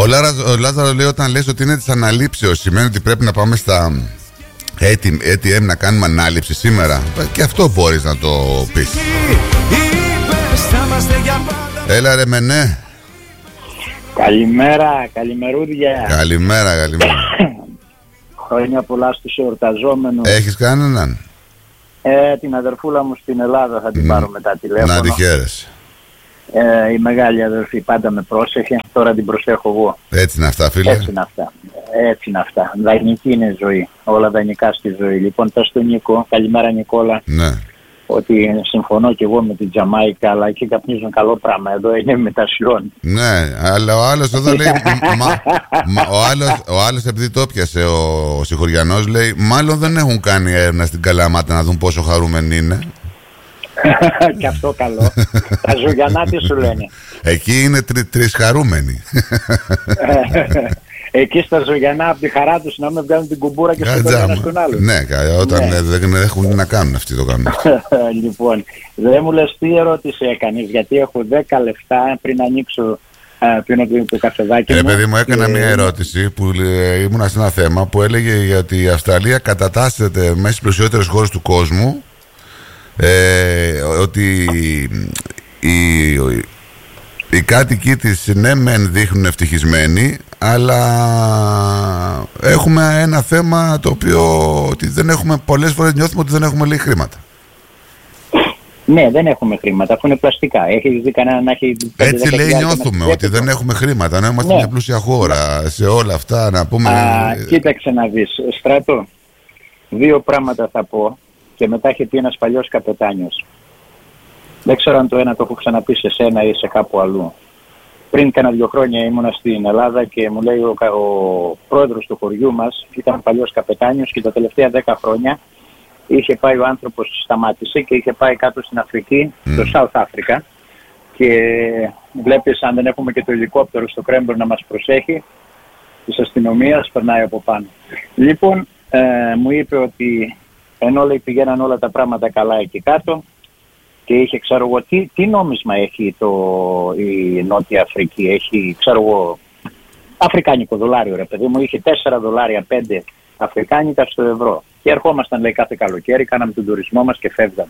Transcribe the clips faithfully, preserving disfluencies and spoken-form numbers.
Ο, Λάρα, ο Λάζαρο λέει όταν λες ότι είναι της αναλήψεως σημαίνει ότι πρέπει να πάμε στα έι τι εμ να κάνουμε ανάληψη σήμερα. Και αυτό μπορείς να το πεις. Έλα ρε Μενέ. Καλημέρα, καλημερούδια. Καλημέρα, καλημέρα. Χρόνια πολλά στους εορταζόμενους. Έχεις κανέναν? Ε, την αδερφούλα μου στην Ελλάδα θα την mm. πάρω μετά τηλέφωνο. Να τη χαίρεσαι. Ε, η μεγάλη αδερφή πάντα με πρόσεχε, τώρα την προσέχω εγώ. Έτσι είναι αυτά, φίλε. Έτσι είναι αυτά. Έτσι είναι αυτά. Δανεική είναι η ζωή. Όλα δανεικά στη ζωή. Λοιπόν, πες στον Νίκο, καλημέρα Νικόλα. Ναι. Ότι συμφωνώ και εγώ με την Τζαμάικα, αλλά εκεί καπνίζουν καλό πράγμα. Εδώ είναι μετασιών. Ναι, αλλά ο άλλος εδώ λέει. μα, μα, ο, άλλος, ο άλλος επειδή το πιασε ο, ο Σιχωριανός λέει, μάλλον δεν έχουν κάνει έρευνα στην Καλαμάτα να δουν πόσο χαρούμενοι είναι. Και αυτό καλό. Τα ζωγιανά τι σου λένε? Εκεί είναι τρει, τρεις χαρούμενοι. Εκεί στα ζωγιανά από τη χαρά τους να μην βγάλουν την κουμπούρα και στον ένα στον άλλο. Ναι, όταν ναι. δεν έχουν τι να κάνουν αυτοί το κάνουν. Λοιπόν, δεν μου λες τι ερώτηση έκανες, γιατί έχω δέκα λεπτά πριν ανοίξω πριν το καφεδάκι μου. Ε, παιδί μου, έκανα και... μια ερώτηση που ε, ήμουνα σε ένα θέμα που έλεγε γιατί η Αυστραλία κατατάσσεται μέσα στις πλουσιότερες χώρες του κόσμου. Ε, ότι οι, οι, οι κάτοικοι της ναι μεν δείχνουν ευτυχισμένοι, αλλά έχουμε ένα θέμα το οποίο ότι δεν έχουμε, πολλές φορές νιώθουμε ότι δεν έχουμε λέει χρήματα. Ναι, δεν έχουμε χρήματα, αφού είναι πλαστικά. Έχεις δει κανένα να έχει... Έτσι λέει νιώθουμε ότι δεν έχουμε χρήματα, να είμαστε ναι. μια πλούσια χώρα σε όλα αυτά να πούμε... Α, κοίταξε να δεις, Στράτο, δύο πράγματα θα πω. Και μετά είχε πει ένας παλιός καπετάνιος. Δεν ξέρω αν το ένα το έχω ξαναπεί σε σένα ή σε κάπου αλλού. Πριν κάνα δύο χρόνια ήμουνα στην Ελλάδα και μου λέει ο, ο πρόεδρος του χωριού μας, ήταν παλιός καπετάνιος και τα τελευταία δέκα χρόνια είχε πάει ο άνθρωπος, σταμάτησε και είχε πάει κάτω στην Αφρική, mm. στο South Africa, και βλέπεις αν δεν έχουμε και το ελικόπτερο στο Κρέμπερ να μας προσέχει, της αστυνομίας περνάει από πάνω. Λοιπόν, ε, μου είπε ότι ενώ λέει πηγαίναν όλα τα πράγματα καλά εκεί κάτω και είχε, ξέρω εγώ, τι, τι νόμισμα έχει το, η Νότια Αφρική, έχει, ξέρω εγώ, αφρικάνικο δολάριο ρε παιδί μου, είχε τέσσερα δολάρια, πέντε αφρικάνικα στο ευρώ. Και ερχόμασταν λέει κάθε καλοκαίρι, κάναμε τον τουρισμό μας και φεύγαμε.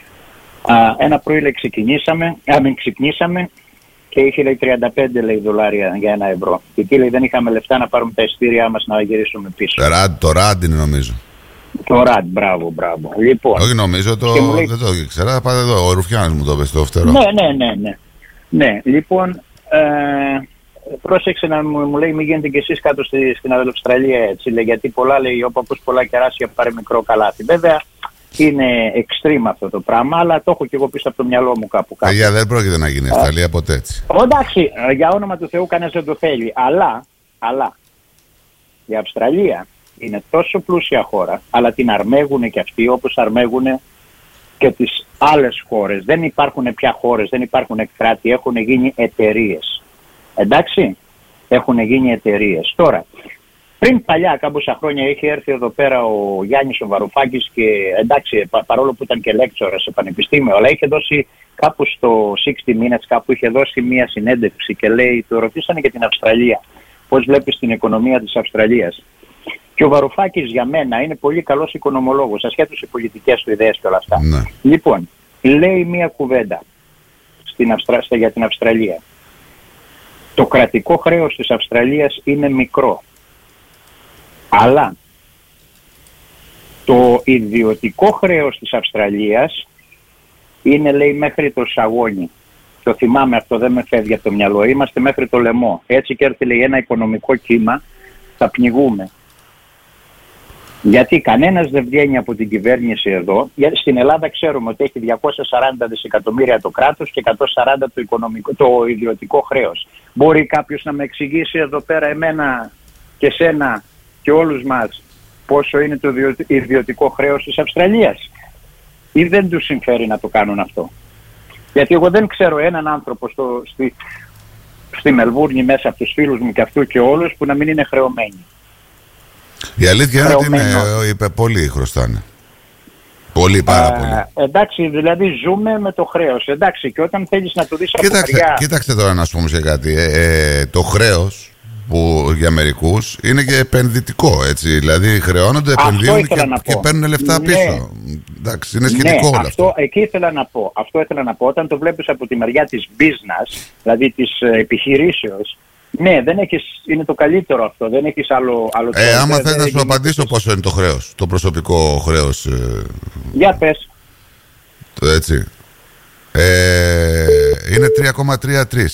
Α, ένα πρωί λέει ξεκινήσαμε, α, μην ξυπνήσαμε και είχε λέει τριάντα πέντε λέει, δολάρια για ένα ευρώ. Και εκεί λέει δεν είχαμε λεφτά να πάρουμε τα εισιτήριά μας να γυρίσουμε πίσω. Το ραντ είναι νομίζω. Το ραντ, μπράβο, μπράβο. Λοιπόν, όχι νομίζω, το... λέει... δεν το ήξερα. Πάτε εδώ, ο Ρουφιάνος μου το είπε στο φτερό. Ναι, ναι, ναι, ναι. Ναι, λοιπόν, ε, πρόσεξε να μου, μου λέει μην γίνετε κι εσείς κάτω στη, στην Αυστραλία έτσι, λέει, γιατί πολλά λέει, όπου ακούς πολλά κεράσια πάρε μικρό καλάθι. Βέβαια, είναι extreme αυτό το πράγμα, αλλά το έχω κι εγώ πίσω από το μυαλό μου κάπου κάπου. Για δεν πρόκειται να γίνει η Αυστραλία ποτέ έτσι. Εντάξει, για όνομα του Θεού κανένας δεν το θέλει, αλλά, αλλά, η Αυστραλία είναι τόσο πλούσια χώρα, αλλά την αρμέγουν και αυτοί όπως αρμέγουν και τις άλλες χώρες. Δεν υπάρχουν πια χώρες, δεν υπάρχουν κράτη, έχουν γίνει εταιρείες. Εντάξει, έχουν γίνει εταιρείες. Τώρα, πριν παλιά, κάμποσα χρόνια, είχε έρθει εδώ πέρα ο Γιάννης ο Βαρουφάκης και εντάξει, πα, παρόλο που ήταν και λέκτορα σε πανεπιστήμιο, αλλά είχε δώσει κάπου στο εξήντα Minutes, κάπου είχε δώσει μία συνέντευξη και λέει, το ρωτήσανε για την Αυστραλία, πώς βλέπεις την οικονομία της Αυστραλίας. Και ο Βαρουφάκης για μένα είναι πολύ καλός οικονομολόγος, ασχέτως οι πολιτικές του ιδέες και όλα αυτά. Ναι. Λοιπόν, λέει μία κουβέντα στην Αυστρα... για την Αυστραλία. Το κρατικό χρέος της Αυστραλίας είναι μικρό. Αλλά το ιδιωτικό χρέος της Αυστραλίας είναι, λέει, μέχρι το σαγόνι. Το θυμάμαι αυτό, δεν με φεύγει από το μυαλό. Είμαστε μέχρι το λαιμό. Έτσι και έρθει, λέει, ένα οικονομικό κύμα, θα πνιγούμε. Γιατί κανένας δεν βγαίνει από την κυβέρνηση εδώ. Στην Ελλάδα ξέρουμε ότι έχει διακόσια σαράντα δισεκατομμύρια το κράτος και εκατόν σαράντα το, οικονομικό, το ιδιωτικό χρέος. Μπορεί κάποιος να με εξηγήσει εδώ πέρα εμένα και σένα και όλους μας πόσο είναι το ιδιωτικό χρέος της Αυστραλίας? Ή δεν τους συμφέρει να το κάνουν αυτό? Γιατί εγώ δεν ξέρω έναν άνθρωπο στο, στη, στη Μελβούρνη μέσα από τους φίλους μου και αυτού και όλους που να μην είναι χρεωμένοι. Η αλήθεια είναι ότι είναι, είπε, πολλοί χρωστάνε. Πολύ, πάρα πολύ. Ε, εντάξει, δηλαδή ζούμε με το χρέος. Εντάξει, και όταν θέλεις να το δεις από κοίταξε, μακριά... Κοίταξε τώρα να σου πούμε σε κάτι. Ε, ε, το χρέος που για μερικούς είναι και επενδυτικό, έτσι. Δηλαδή χρεώνονται, επενδύουν και, και παίρνουν λεφτά, ναι, πίσω. Εντάξει, είναι σχετικό, ναι, όλο αυτό. αυτό. Εκεί ήθελα να πω. Αυτό ήθελα να πω. Όταν το βλέπεις από τη μεριά της business, δηλαδή της επιχειρήσεως, ναι, δεν έχεις, είναι το καλύτερο αυτό. Δεν έχεις άλλο, άλλο ε, άμα θες να σου απαντήσω πόσο είναι το χρέος, το προσωπικό χρέος. Ε, για πες. Το έτσι. Ε, είναι τρία κόμμα τριάντα τρία.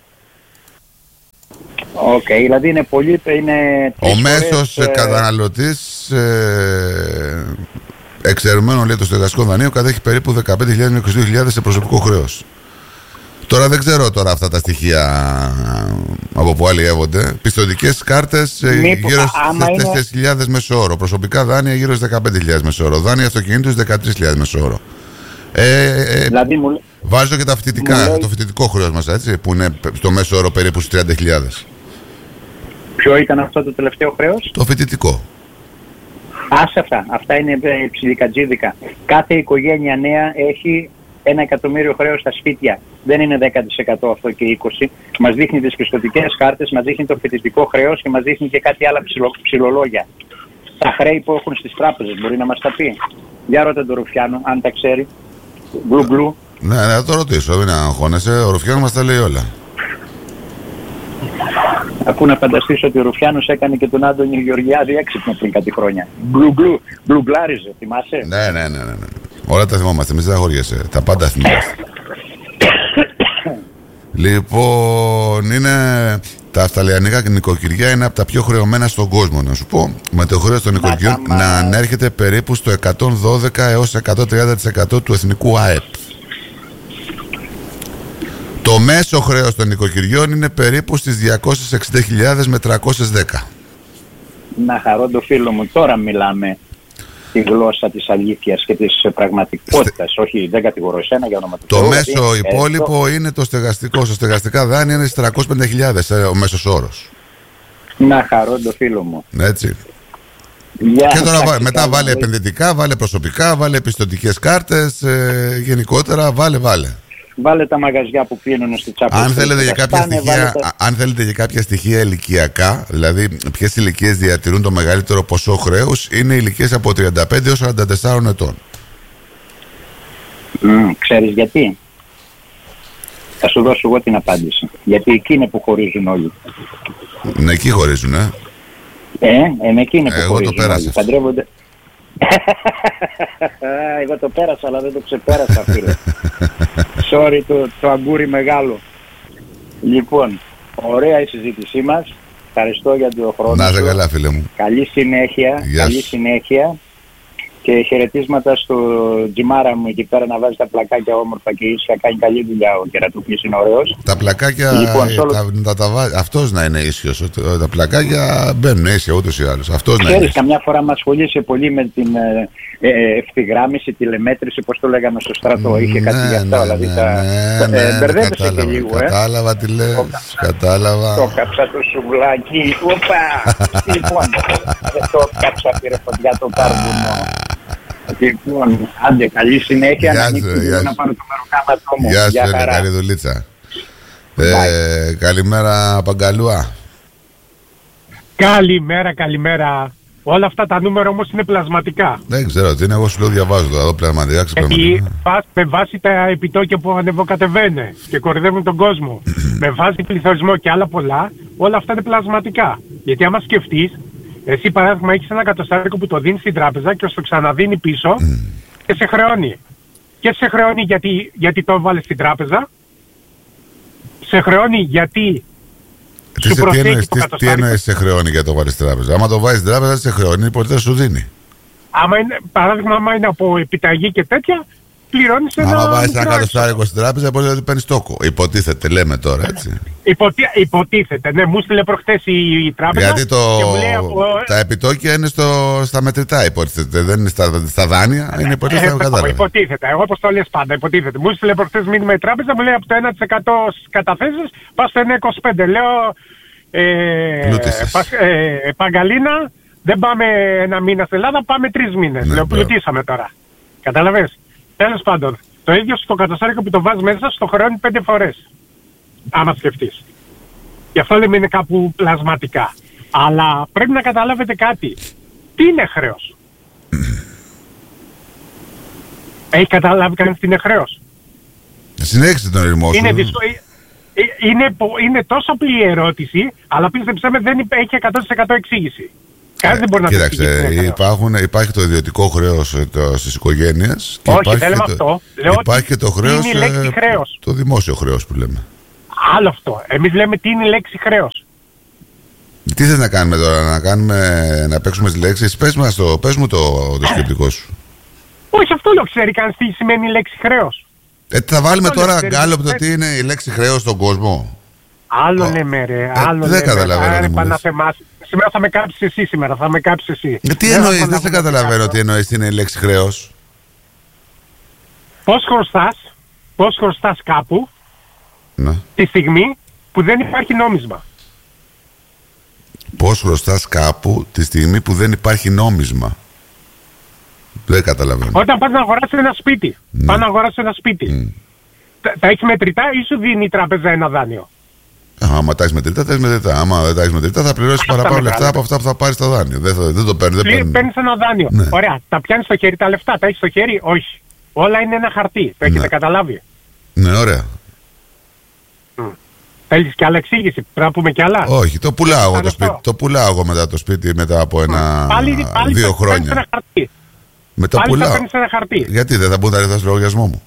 Οκ, okay, δηλαδή είναι πολύ. Είναι ο μέσος φορές, καταναλωτής ε, εξαιρουμένο, λέει, το στεγαστικό δανείο κατέχει περίπου δεκαπέντε χιλιάδες με είκοσι δύο χιλιάδες σε προσωπικό χρέος. Τώρα δεν ξέρω τώρα αυτά τα στοιχεία από που αλλιεύονται. Πιστωτικές κάρτες μήπως, γύρω στις τέσσερις χιλιάδες είναι... μέσο όρο. Προσωπικά δάνεια γύρω στις δεκαπέντε χιλιάδες μέσο όρο. Δάνεια αυτοκινήτους δεκατρείς χιλιάδες μέσο όρο. Ε, ε, δηλαδή, μου... Βάζω και τα φοιτητικά, λέει... το φοιτητικό χρέος μας, έτσι, που είναι στο μέσο όρο περίπου στις τριάντα χιλιάδες. Ποιο ήταν αυτό το τελευταίο χρέος? Το φοιτητικό. Άσε αυτά. Αυτά είναι ψιλικατζίδικα. Κάθε οικογένεια νέα έχει ένα εκατομμύριο χρέος στα σπίτια. Δεν είναι δέκα τοις εκατό αυτό και είκοσι τοις εκατό. Μας δείχνει τις πιστωτικές κάρτες, μας δείχνει το φοιτητικό χρέος και μας δείχνει και κάτι άλλα ψιλο, ψιλολόγια. Τα χρέη που έχουν στις τράπεζες, μπορεί να μας τα πει? Για ρώτα τον Ρουφιάνο, αν τα ξέρει. Γκλου γκλου. Ναι, ναι, θα το ρωτήσω, μην αγχώνεσαι. Ο Ρουφιάνο μας τα λέει όλα. Αφού να φανταστείς ότι ο Ρουφιάνος έκανε και τον Άντωνη Γεωργιάδη έξυπνο πριν κάτι χρόνια. Γκλου γκλου, γκλουγκλάριζε, θυμάσαι? Ναι, ναι, ναι, ναι. Όλα τα θυμόμαστε, μην στεναχωριέσαι. Τα πάντα θυμόμαστε. Λοιπόν, είναι τα αυστραλιανικά νοικοκυριά είναι από τα πιο χρεωμένα στον κόσμο, να σου πω. Με το χρέος των νοικοκυριών να, να ανέρχεται περίπου στο εκατόν δώδεκα έως εκατόν τριάντα τοις εκατό του εθνικού ΑΕΠ. Το μέσο χρέος των νοικοκυριών είναι περίπου στις διακόσιες εξήντα χιλιάδες με τριακόσιες δέκα. Να χαρώ το φίλο μου, τώρα μιλάμε τη γλώσσα της αλήθειας και της πραγματικότητας. Στε... Όχι, δεν κατηγορώ εσένα για όνομα του Το Θεού, μέσο δηλαδή, υπόλοιπο ε, είναι το στεγαστικό. Στο στεγαστικά δάνεια είναι στις τριακόσιες πενήντα χιλιάδες ε, ο μέσος όρος. Να χαρώ το φίλο μου. Έτσι. Για και τώρα βά, μετά βάλε επενδυτικά, βάλε προσωπικά, βάλε πιστωτικές κάρτες, ε, γενικότερα βάλε βάλε. Βάλε τα μαγαζιά που πίνουν στη τσάπη. Αν θέλετε, για κάποια στοιχεία, τα... αν θέλετε για κάποια στοιχεία ηλικιακά, δηλαδή ποιες ηλικίες διατηρούν το μεγαλύτερο ποσό χρέους, είναι ηλικίες από τριάντα πέντε έως σαράντα τέσσερα ετών. Mm, ξέρεις γιατί? Θα σου δώσω εγώ την απάντηση. Γιατί εκεί είναι που χωρίζουν όλοι. Ναι, εκεί χωρίζουν, ε. Ε, ε εκεί είναι που εγώ χωρίζουν το πέρασα. όλοι. Παντρεύονται... Εγώ το πέρασα, αλλά δεν το ξεπέρασα, φίλε. Sorry, το, το αγκούρι μεγάλο. Λοιπόν, ωραία η συζήτησή μας. Ευχαριστώ για τον χρόνο. Να είσαι καλά, φίλε μου. Καλή συνέχεια. Γεια καλή σου. συνέχεια. Και χαιρετίσματα στο τζιμάρα μου εκεί πέρα να βάζει τα πλακάκια όμορφα και ίσια. Κάνει καλή δουλειά ο Κερατούκλης, είναι ωραίος. Τα πλακάκια, λοιπόν, ε, τα, τα, τα, τα, αυτός να είναι ίσιος. Τα πλακάκια μπαίνουν ίσια ούτως ή άλλως. Αυτός Ξέρεις, να είναι. καμιά φορά μας ασχολείσαι πολύ με την ε, ε, ευθυγράμμιση, τηλεμέτρηση, πώς το λέγαμε στο στρατό. Είχε ναι, κάτι γι' αυτό, ναι, δηλαδή ναι, τα, ναι, ναι, ε, μπερδεύεσαι κατάλαβα, και λίγο. Κατάλαβα ε. τι λες, το κατάλαβα. Το κάψα το σουβλάκι, ούπα! Λοιπόν, το κάψα, πήρε φωτιά το κάρβουνο. Λοιπόν, άντε, καλή συνέχεια. Γεια να σου, ανοίξει γεια να πάρω το μεροκάματό μου. Γεια σου, Έλε, καλή δουλίτσα. Ε, καλημέρα, Παγκαλούα. Καλημέρα, καλημέρα. Όλα αυτά τα νούμερα όμως είναι πλασματικά. Δεν ξέρω τι είναι, εγώ σου λέω διαβάζω το εδώ πλασματικά. Γιατί με βάση τα επιτόκια που ανεβοκατεβαίνουν και κορυδεύουν τον κόσμο, με βάση πληθωρισμό και άλλα πολλά, όλα αυτά είναι πλασματικά. Γιατί άμα σκεφτείς, εσύ παράδειγμα έχεις ένα κατοστάρικο που το δίνεις στην τράπεζα και σου το ξαναδίνει πίσω mm. και σε χρεώνει. Και σε χρεώνει γιατί, γιατί το έβαλες στην τράπεζα, σε χρεώνει γιατί τι, σου τι, εννοείς, το τι, τι εννοείς σε χρεώνει για το βάλεις στην τράπεζα? Άμα το βάζεις στην τράπεζα σε χρεώνει, ποτέ σου δίνει. Άμα είναι, παράδειγμα, άμα είναι από επιταγή και τέτοια, πληρώνεις ένα... Άμα βάζεις ένα κατοστάρικο στην τράπεζα, μπορεί να παίρνεις τόκο. Υποτίθεται, λέμε τώρα, έτσι. Υποτι... Υποτίθεται, ναι, μου στείλε προχτές η, η τράπεζα. Γιατί το... και μου λέει, από... τα επιτόκια είναι στο... στα μετρητά, υποτίθεται. Δεν είναι στα, στα δάνεια, είναι υποτίθεται. Ε, κατάλαβα. Υποτίθεται, εγώ όπως το λες πάντα, υποτίθεται. Μου στείλε προχτές μήνυμα η τράπεζα, μου λέει από το ένα τοις εκατό καταθέσεις, πας στο ένα είκοσι πέντε. Λέω, ε, πας, ε, Παγκαλίνα, δεν πάμε ένα μήνα στην Ελλάδα, πάμε τρεις μήνες. Ναι, λέω, πλουτίσαμε τώρα. Κατάλαβες. Τέλος πάντων, το ίδιο στο κατοστάρικο που το βάζει μέσα στο χρεώνει πέντε φορές. Άμα σκεφτείς. Γι' αυτό λέμε είναι κάπου πλασματικά. Αλλά πρέπει να καταλάβετε κάτι. Τι είναι χρέος? Έχει καταλάβει κανείς τι είναι χρέος? Συνέχισε τον ερημό σου. Είναι, δυσο... είναι, είναι τόσο απλή η ερώτηση, αλλά πίστεψέ με δεν έχει εκατό τοις εκατό εξήγηση. Κανείς δεν μπορεί να το εξηγήσει. Υπάρχουν, υπάρχει το ιδιωτικό χρέος στις οικογένειες. Όχι, δεν λέμε αυτό. Λέω υπάρχει και το χρέος, είναι η λέξη χρέος. Το δημόσιο χρέος που λέμε. Άλλο αυτό. Εμείς λέμε τι είναι η λέξη χρέος. Τι θες να κάνουμε τώρα, να, κάνουμε, να παίξουμε τις λέξεις? Πες, μας το, πες μου το, το σκεπτικό σου. Όχι, αυτό λέω. Ξέρει κανείς τι σημαίνει η λέξη χρέος? Ε, θα βάλουμε αυτό τώρα γκάλωπ το τι είναι η λέξη χρέος στον κόσμο. Άλλο λέμε ρε, άλλο ε, λέμε. Δεν καταλαβαίνω. Σήμερα θα με κάψεις εσύ σήμερα, θα με κάψεις εσύ. Ε, τι εννοείς, δεν σε καταλαβαίνω τι εννοείς είναι η λέξη χρέος. Πώς χρωστάς, πώς χρωστάς κάπου να. τη στιγμή που δεν υπάρχει νόμισμα. Πώς χρωστάς κάπου τη στιγμή που δεν υπάρχει νόμισμα. Δεν καταλαβαίνω. Όταν πας να αγοράσεις ένα σπίτι, ναι. πας να αγοράσεις ένα σπίτι, mm. τα, τα έχεις μετρητά ή σου δίνει η τράπεζα ένα δάνειο? Άμα τα έχεις μετρητά, τα έχεις μετρητά. Άμα δεν τα έχεις μετρητά, θα πληρώσεις παραπάνω λεφτά από αυτά που θα πάρεις στο δάνειο. Δεν, θα, δεν το παίρνει. Πλή, παίρνεις ένα δάνειο. Ναι. Ωραία. Τα πιάνεις στο χέρι τα λεφτά, τα έχεις στο χέρι? Όχι. Όλα είναι ένα χαρτί. Το έχετε ναι. καταλάβει? Ναι, ωραία. Mm. Θέλεις κι άλλα εξήγηση? Πρέπει να πούμε κι άλλα? Όχι, το πουλάω εγώ το σπίτι. Το πουλάω εγώ μετά το σπίτι μετά από ένα πάλι, πάλι δύο θα χρόνια. Ένα χαρτί. Με το πάλι πουλάω. Θα παίρνεις ένα χαρτί. Γιατί δεν θα μπουν τα λεφτά στο λογαριασμό μου?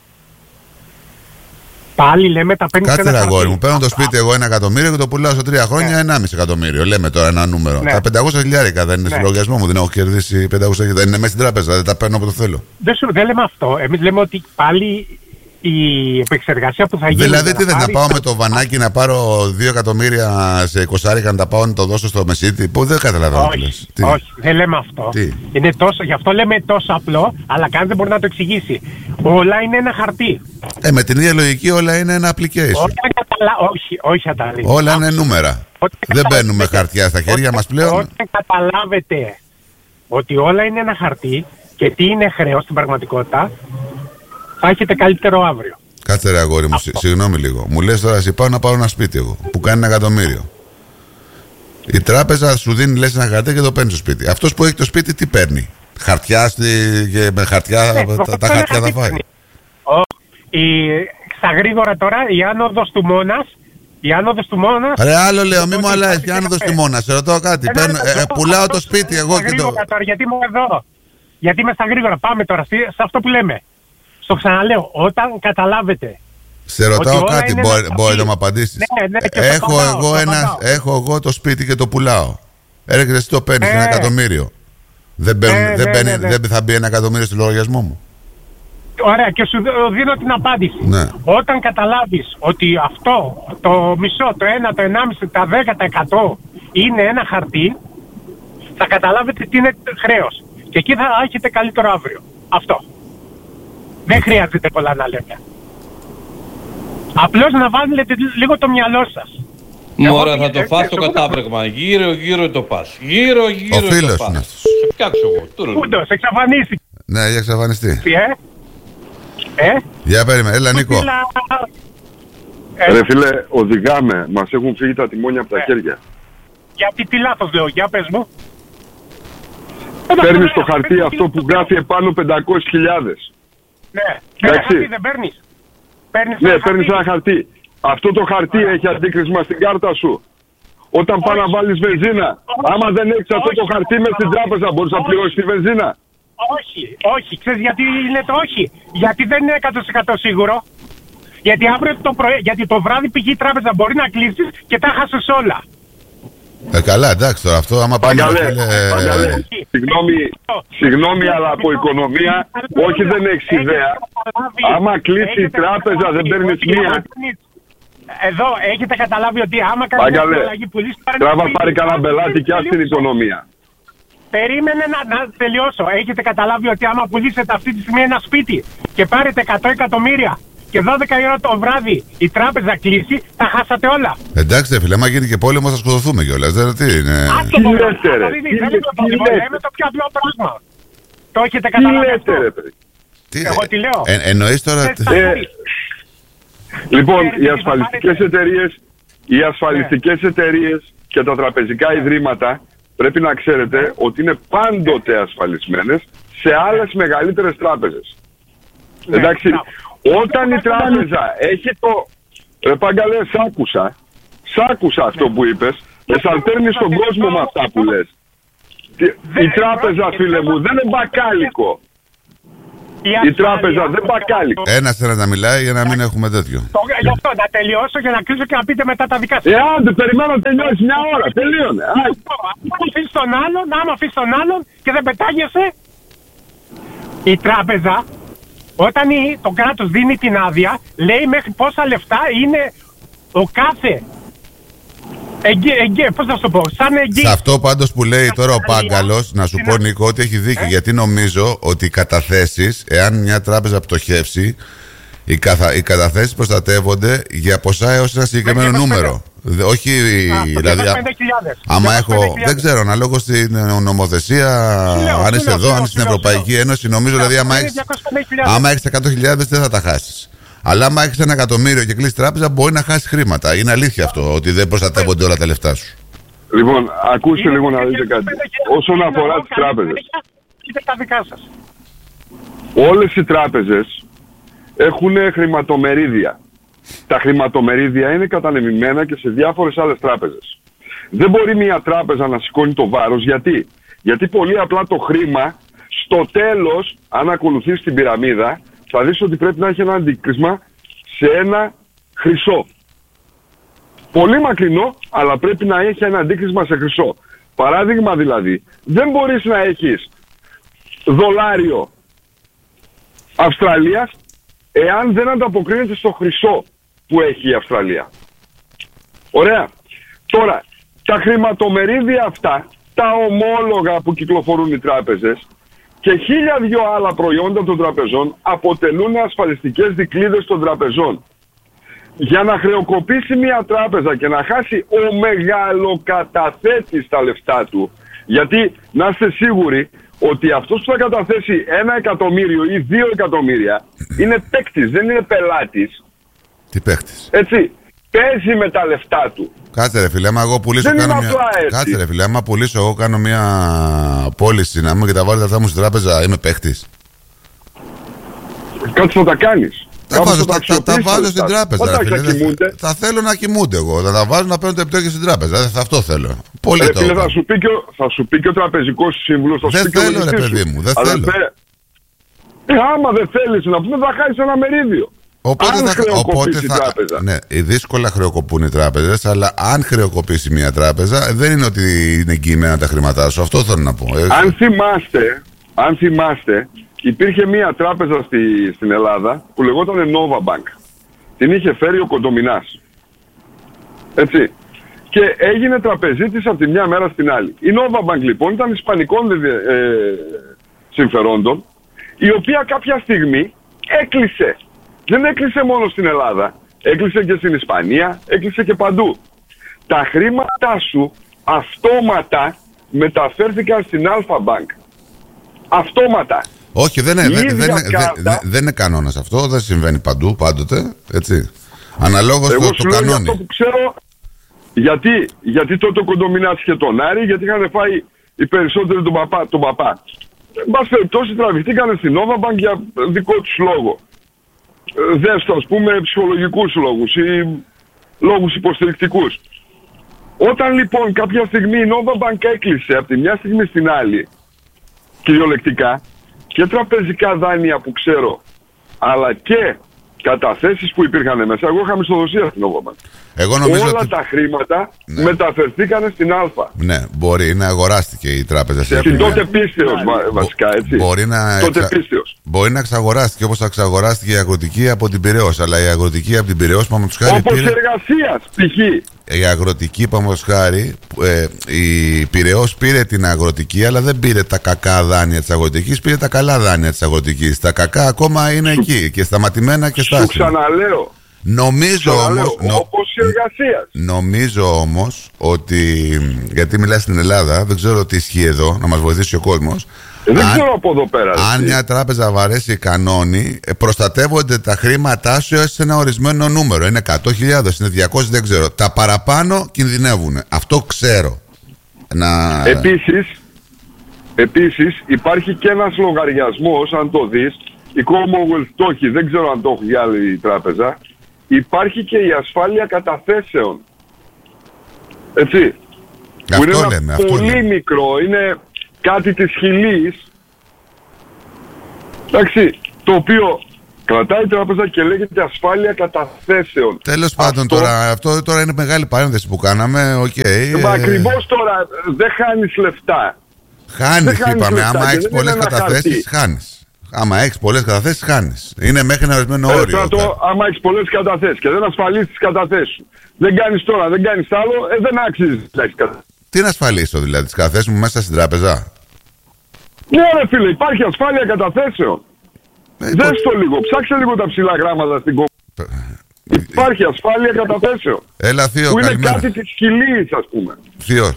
Πάλι λέμε τα παίρνεις ένα χαρτί. Κάτσε αγόρι μου, παίρνω το σπίτι εγώ ένα εκατομμύριο και το πουλάω σε τρία χρόνια ναι. ενάμιση εκατομμύριο. Λέμε τώρα ένα νούμερο. Ναι. Τα πεντακόσια χιλιάρικα δεν είναι ναι. στο λογαριασμό μου, δεν έχω κερδίσει πεντακόσια χιλιάρικα. Δεν είναι μέσα στην τράπεζα, δεν τα παίρνω όποτε θέλω. Δεν, σου, δεν λέμε αυτό. Εμείς λέμε ότι πάλι η επεξεργασία που θα γίνει. Δηλαδή, τι δεν να πάω με το βανάκι να πάρω δύο εκατομμύρια σε εικοσάρικα να τα πάω να το δώσω στο μεσίτη? Που δεν καταλαβαίνω. Όχι, όχι, δεν λέμε αυτό. Τι? Είναι τόσο, γι' αυτό λέμε τόσο απλό, αλλά κανείς δεν μπορεί να το εξηγήσει. Όλα είναι ένα χαρτί. Ε, με την ίδια λογική όλα είναι ένα application. Καταλα... Όχι, όχι Αταλή. Όλα είναι νούμερα. Όταν δεν παίρνουμε χαρτιά στα χέρια μας πλέον. Όταν καταλάβετε ότι όλα είναι ένα χαρτί και τι είναι χρέος στην πραγματικότητα, θα έχετε καλύτερο αύριο. Κάτσε ρε αγόρι μου, συγγνώμη λίγο. Μου λες τώρα, εσύ πάω να πάρω ένα σπίτι εγώ που κάνει ένα εκατομμύριο. Η τράπεζα σου δίνει, λες, ένα χαρτί και το παίρνει στο σπίτι. Αυτός που έχει το σπίτι τι παίρνει? Χαρτιά στη... και με χαρτιά, ναι, τα, τα χαρτιά θα φάει. Ο, η, στα γρήγορα τώρα η άνοδος του Μόνας. Η άνοδος του Μόνας. Ρε άλλο λέω, μη μου αλλάζει. Η άνοδος του Μόνας. Σε ρωτώ κάτι. Ε, Παίρνω, ε, πουλάω το σπίτι εγώ και το. Τώρα, γιατί είμαι εδώ. Γιατί είμαι στα γρήγορα. Πάμε τώρα σε αυτό που λέμε. Στο ξαναλέω. Όταν καταλάβετε. Σε ρωτάω κάτι, μπορεί, μπορεί να μου απαντήσεις? Ναι, ναι, έχω, εγώ ένα, έχω εγώ το σπίτι και το πουλάω. Έρχεται εσύ το παίρνεις, ε, ένα εκατομμύριο. Δεν, μπαίν, ε, δεν, ναι, μπαίνει, ναι, ναι. δεν θα μπει ένα εκατομμύριο στο λογαριασμό μου? Ωραία, και σου δίνω την απάντηση. Ναι. Όταν καταλάβεις ότι αυτό το μισό, το ένα, το ενάμιση, τα δέκα, τα εκατό είναι ένα χαρτί, θα καταλάβετε τι είναι χρέος. Και εκεί θα έχετε καλύτερο αύριο. Αυτό. Δεν χρειάζεται πολλά να λέτε. Απλώς να βάλετε λίγο το μυαλό σας. Μωρά, θα το φας το κατάπρεγμα. Γύρω γύρω το πας. Γύρω γύρω το πας. Ο φίλος είναι αυτός. Σε φτιάξω εγώ. Πούντος, εξαφανίστηκε. Ναι, για εξαφανιστεί. Τι, ε? Ε? Για περίμενε, έλα Νίκο. Ε, Ρε φίλε, οδηγάμε. Μας έχουν φύγει τα τιμόνια από τα ε. χέρια. Γιατί τι λάθος λέω, για πες μου. Παίρνεις το χαρτί αυτό που γράφει επάνω πεντακόσιες χιλιάδες. Ναι, ένα χαρτί δεν παίρνεις? Παίρνεις ναι, παίρνεις ένα χαρτί. Αυτό το χαρτί Άρα. έχει αντίκρισμα στην κάρτα σου. Όταν πάει να βάλεις βενζίνα, όχι. άμα δεν έχεις αυτό το χαρτί μες στην τράπεζα, μπορείς να πληρώσεις τη βενζίνα? Όχι, όχι. Ξέρεις γιατί είναι το όχι? Γιατί δεν είναι εκατό τοις εκατό σίγουρο. Γιατί αύριο το πρωί, γιατί το βράδυ πήγε η τράπεζα, μπορεί να κλείσεις και τα χάσεις όλα. Ε, καλά, εντάξει τώρα αυτό, άμα πάμε... Παγκαλέ, παγκαλέ. Συγγνώμη, συγγνώμη, αλλά από οικονομία, όχι δεν έχεις ιδέα. Άμα κλείσει η τράπεζα δεν παίρνεις μία. Εδώ έχετε καταλάβει ότι άμα κάνεις μια αλλαγή που λύσεις... Τράβα πάρει κανένα μπελάτι και στην οικονομία. Περίμενε να, να τελειώσω. Έχετε καταλάβει ότι άμα πουλήσετε αυτή τη στιγμή ένα σπίτι και πάρετε εκατό εκατομμύρια και δώδεκα η ώρα το βράδυ η τράπεζα κλείσει, τα χάσατε όλα. Εντάξει, δε φίλε, άμα γίνει και πόλεμο θα σκοτωθούμε κιόλας. Δεν τι είναι. Ας το πω. Λέμε το πιο απλό πράγμα. Το έχετε καταλάβει αυτό? Εγώ τι λέω. Εννοείς τώρα... Λοιπόν, οι ασφαλιστικές εταιρείες Οι ασφαλιστικές ναι. εταιρείες και τα τραπεζικά ιδρύματα πρέπει να ξέρετε ότι είναι πάντοτε ασφαλισμένες σε άλλες μεγαλύτερες τράπεζες. Ναι, εντάξει, να. Όταν η τράπεζα έχει το... Ρε Παγκαλέ, σ' άκουσα, σ' άκουσα αυτό που είπες, με σαλτέρνεις στον κόσμο με αυτά που λες. Η τράπεζα, φίλε μου, δεν είναι μπακάλικο. Η τράπεζα δεν μπακάλικο. Ένας ένας να μιλάει για να μην έχουμε τέτοιο. Γι' αυτό να τελειώσω και να κλείσω και να πείτε μετά τα δικά σας. Ε, άντε, περιμένω να τελειώσει μια ώρα. Τελείωνε. Αν αφήσεις τον άλλον, άμα αφήσεις τον άλλον και δεν πετάγεσαι, η τράπεζα, όταν το κράτος δίνει την άδεια, λέει μέχρι πόσα λεφτά είναι ο κάθε. Εγγε, εγγε, πώς να σου πω, σαν εγγύη. Σε αυτό πάντως που λέει τώρα ο Πάγκαλος, να σου πω Νίκο ότι έχει δίκιο. Ε? Γιατί νομίζω ότι οι καταθέσεις, εάν μια τράπεζα πτωχεύσει, οι, καθα... οι καταθέσεις προστατεύονται για ποσά έως ένα συγκεκριμένο νούμερο. Όχι, Α, δηλαδή. Άμα έχω. Δεν ξέρω, αναλόγως στην νομοθεσία, λέω, αν είσαι εδώ, αν είσαι στην Ευρωπαϊκή Ένωση, νομίζω δηλαδή άμα έχεις εκατό χιλιάδες δεν θα τα χάσεις. Αλλά άμα έχεις ένα εκατομμύριο και κλείσει τράπεζα, μπορεί να χάσει χρήματα. Είναι αλήθεια αυτό, ότι δεν προστατεύονται όλα τα λεφτά σου. Λοιπόν, ακούστε λίγο να δείτε κάτι. Όσον αφορά τις τράπεζες, όλες οι τράπεζες έχουν χρηματομερίδια. Τα χρηματομερίδια είναι κατανεμημένα και σε διάφορες άλλες τράπεζες. Δεν μπορεί μια τράπεζα να σηκώνει το βάρος. Γιατί? Γιατί πολύ απλά το χρήμα, στο τέλος, αν ακολουθείς την πυραμίδα, θα δεις ότι πρέπει να έχει ένα αντίκρισμα σε ένα χρυσό. Πολύ μακρινό, αλλά πρέπει να έχει ένα αντίκρισμα σε χρυσό. Παράδειγμα δηλαδή, δεν μπορείς να έχεις δολάριο Αυστραλίας εάν δεν ανταποκρίνεται στο χρυσό που έχει η Αυστραλία. Ωραία. Τώρα, τα χρηματομερίδια αυτά, τα ομόλογα που κυκλοφορούν οι τράπεζες και χίλια δυο άλλα προϊόντα των τραπεζών αποτελούν ασφαλιστικές δικλείδες των τραπεζών. Για να χρεοκοπήσει μια τράπεζα και να χάσει ο μεγαλοκαταθέτης τα λεφτά του, γιατί να είστε σίγουροι ότι αυτός που θα καταθέσει ένα εκατομμύριο ή δύο εκατομμύρια είναι παίκτης, δεν είναι πελάτης. Τι παίκτης? Έτσι, παίζει με τα λεφτά του. Κάτσε ρε φίλε, άμα εγώ πουλήσω δεν κάνω μια... Κάτσε ρε φίλε, άμα πουλήσω εγώ κάνω μια πώληση να μου και τα βάλω τα αυτά μου στην τράπεζα, είμαι παίκτης? Κάτι θα τα κάνεις. Τα βάζω, τα, τα, τα βάζω στην τράπεζα. Ρε, φίλε, θα, θα θέλω να κοιμούνται εγώ. Θα τα βάζω να παίρνω το επιτόκιο στην τράπεζα. Θα, αυτό θέλω. Πολύ ρε, το φίλε, θα, σου πει και ο, θα σου πει και ο τραπεζικός σύμβουλος. Δεν θέλω ρε παιδί μου. Δεν αλλά θέλω. Θε... Ε, άμα δεν θέλεις να πούμε θα χάσεις ένα μερίδιο. Οπότε αν θα, οπότε η θα, τράπεζα. Ναι, δύσκολα χρεοκοπούν οι τράπεζες, αλλά αν χρεοκοπήσει μια τράπεζα, δεν είναι ότι είναι εγγυημένα τα χρήματά σου. Αυτό θέλω να πω. Αν θυμάστε, αν θυμάστε, υπήρχε μια τράπεζα στη, στην Ελλάδα που λεγόταν Nova Bank. Την είχε φέρει ο Κοντομινάς. Έτσι. Και έγινε τραπεζίτης από τη μια μέρα στην άλλη. Η Nova Bank λοιπόν ήταν ισπανικών ε, συμφερόντων, η οποία κάποια στιγμή έκλεισε. Δεν έκλεισε μόνο στην Ελλάδα. Έκλεισε και στην Ισπανία, έκλεισε και παντού. Τα χρήματά σου αυτόματα μεταφέρθηκαν στην Alpha Bank. Αυτόματα. Όχι, δεν είναι, δεν, δεν, δεν, δεν είναι κανόνας αυτό, δεν συμβαίνει παντού, πάντοτε, έτσι. Αναλόγως εγώ το, το κανόνι. Εγώ αυτό που ξέρω, γιατί, γιατί τότε ο Κοντομινάς είχε τον Άρη, γιατί είχαν φάει οι περισσότεροι τον παπά. Τον παπά. Εν πάση περιπτώσει τραβηχτήκανε στην Nova Bank για δικό τους λόγο. Δέστο, ας πούμε, ψυχολογικούς λόγους ή λόγους υποστηρικτικούς. Όταν λοιπόν κάποια στιγμή η Nova Bank έκλεισε από τη μια στιγμή στην άλλη, κυριολεκτικά, και τραπεζικά δάνεια που ξέρω, αλλά και καταθέσεις που υπήρχαν μέσα, εγώ είχα μισθοδοσία στην Nova Bank. Εγώ νομίζω όλα ότι... τα χρήματα ναι. μεταφερθήκαν στην Α. Ναι, μπορεί να αγοράστηκε η τράπεζα. Στην τότε πίστεως βασικά, έτσι. Μπορεί να, τότε εξα... πίστεως. μπορεί να εξαγοράστηκε όπως εξαγοράστηκε η αγροτική από την Πειραιώς. Αλλά η αγροτική από την Πειραιώς, πάμε τους χάρη. Όπως πήρε... εργασίας, π.χ. Η αγροτική, πάμε τους χάρη, ε, η Πειραιώς πήρε την αγροτική, αλλά δεν πήρε τα κακά δάνεια της αγροτικής, πήρε τα καλά δάνεια της αγροτικής. Τα κακά ακόμα είναι Σου... εκεί και σταματημένα και στάσιμα. Σου ξαναλέω. Νομίζω όμως, νο, όπως η εργασία. νομίζω όμως ότι, γιατί μιλάς στην Ελλάδα, δεν ξέρω τι ισχύει εδώ, να μας βοηθήσει ο κόσμος, Δεν αν, ξέρω από εδώ πέρα. Αν μια τράπεζα βαρέσει οι κανόνοι, προστατεύονται τα χρήματά σου έως σε ένα ορισμένο νούμερο. Είναι εκατό χιλιάδες, είναι διακόσιες, δεν ξέρω. Τα παραπάνω κινδυνεύουν. Αυτό ξέρω. Να... Επίσης, επίσης υπάρχει και ένας λογαριασμός, αν το δεις, η Commonwealth το έχει, δεν ξέρω αν το έχει άλλη τράπεζα. Υπάρχει και η ασφάλεια καταθέσεων. Έτσι. Αυτό που είναι ένα λέμε, αυτό πολύ λέμε. μικρό, είναι κάτι της χιλής. Εντάξει, το οποίο κρατάει η τράπεζα και λέγεται ασφάλεια καταθέσεων. Τέλος πάντων, Αυτό... τώρα, αυτό τώρα είναι μεγάλη παρένθεση που κάναμε. Okay, Μα ε... ακριβώς τώρα δεν χάνεις λεφτά. Χάνεις, χάνεις είπαμε. λεφτά, Άμα και έχεις δεν πολλές είναι ένα καταθέσεις, χαρτί. χάνεις. Άμα έχεις πολλές καταθέσεις, χάνεις. Είναι μέχρι ένα ορισμένο Ε, όριο. το, κα- άμα έχεις πολλές καταθέσεις και δεν ασφαλίσεις τις καταθέσεις σου, δεν κάνεις τώρα, δεν κάνεις άλλο, ε, δεν άξιζε να έχεις καταθέσεις. Τι να ασφαλίσω δηλαδή, τις καταθέσεις μου μέσα στην τράπεζα. Ναι ρε φίλε, υπάρχει ασφάλεια καταθέσεων. Ε, Δες το λίγο, ψάξε λίγο τα ψηλά γράμματα στην κόμμα. Υπάρχει ασφάλεια καταθέσεων. Έλα θείο, Που είναι καλημέρα. κάτι της χιλής, ας πούμε. Θείο.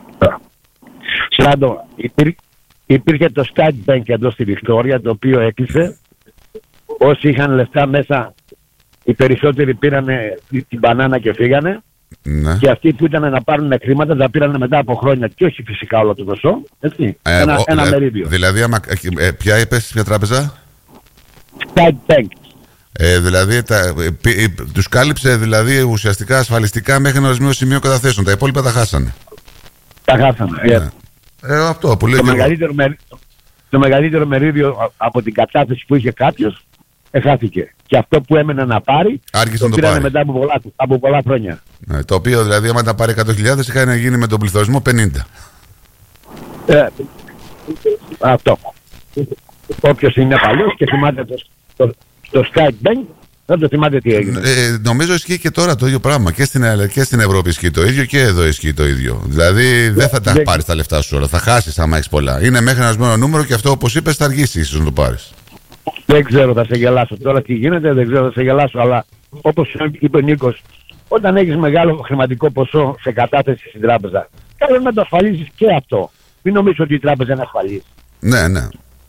Στράτο, υπήρ, υπήρχε το State Bank εδώ στη Βικτόρια, το οποίο έκλεισε. Όσοι είχαν λεφτά μέσα, οι περισσότεροι πήρανε την μπανάνα και φύγανε. Ναι. Και αυτοί που ήταν να πάρουν χρήματα τα πήραν μετά από χρόνια και όχι φυσικά όλο το ποσό. Έτσι, Ε, ένα, ο- ένα ε, μερίδιο. Δηλαδή, άμα, ε, ποια είπες, ποια τράπεζα. State Bank. Ε, δηλαδή, τα, ε, πι- ε, τους κάλυψε δηλαδή ουσιαστικά ασφαλιστικά μέχρι ένα ορισμένο σημείο καταθέσεων. Τα υπόλοιπα τα χάσανε. Τα χάσαμε. Ναι. Ε, Ε, αυτό που λέει το, και εγώ. μεγαλύτερο μερί- το μεγαλύτερο μερίδιο α- από την κατάθεση που είχε κάποιος εχάθηκε. Και αυτό που έμενε να πάρει, Άργησε το να το πήρανε πάρει. μετά από πολλά, από πολλά χρόνια. Ναι, το οποίο δηλαδή, άμα τα πάρει εκατό χιλιάδες, είχαν να γίνει με τον πληθωρισμό πενήντα. Ε, αυτό. Όποιος είναι παλιός και θυμάται το, το, το Skype Bank, δεν το θυμάται τι έγινε. Ε, νομίζω ισχύει και τώρα το ίδιο πράγμα. Και στην, Ε- και στην Ευρώπη ισχύει το ίδιο και εδώ ισχύει το ίδιο. Δηλαδή δεν θα τα δεν- πάρει τα λεφτά σου όλα. Θα χάσει άμα έχει πολλά. Είναι μέχρι ένα ορισμένο νούμερο και αυτό, όπως είπες, θα αργήσει ίσως να το πάρει. Δεν ξέρω, θα σε γελάσω. Τώρα τι γίνεται, δεν ξέρω, θα σε γελάσω. Αλλά όπως είπε ο Νίκος, όταν έχεις μεγάλο χρηματικό ποσό σε κατάθεση στην τράπεζα, καλό να το ασφαλίσεις και αυτό. Μην νομίζεις ότι η τράπεζα είναι ασφαλής. Ναι, ναι.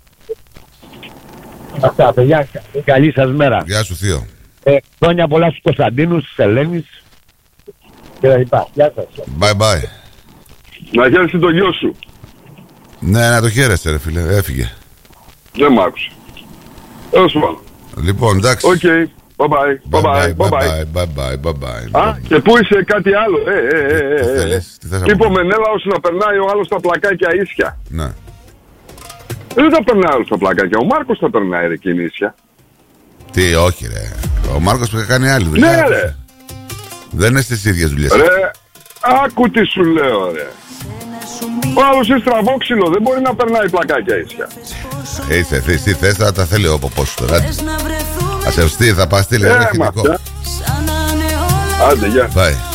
Αυτά, παιδιά, καλή σας μέρα. Γεια σου, Θείο. Ε, χρόνια πολλά στους Κωνσταντίνους, στους Ελένης και τα λοιπά. Γεια σας. Bye bye. Να χαίρεσαι το γιο σου. Ναι, να το χαίρεσαι, ρε φίλε. Έφυγε. Δεν μ' άκουσε. Έως πάνω. Λοιπόν, εντάξει. Οκ. Bye bye. Bye bye. Bye bye. bye, bye, bye, bye. Α, και πού είσαι κάτι άλλο. Ε, ε, ε, Τι ε, ε. θέλεις, τι θες να Είπε ο πω. Μενέλαος να περνάει ο άλλος τα πλακάκια ίσια. Ναι. Δεν τα περνάει ο άλλος τα πλακάκια. Ο Μάρκος τα περνάει ρε εκείνη ίσια. Τι, όχι, ρε. Ο Μάρκος που κάνει άλλη δουλειά. Ναι ρε. Δεν είναι στις ίδιες δουλειές. Ρε. Άκου τι σου λέω ρε. Ο άλλος είναι στραβόξυλο. Δεν μπορεί να περνάει πλακάκια ίσια. Είσαι, θες, τι θες, θα τα θέλει ο ποπός σου τώρα. Ας σε στείλει, θα πας στείλει Ε, ένα μα χητικό. αυτά. Άντε, γεια. Bye.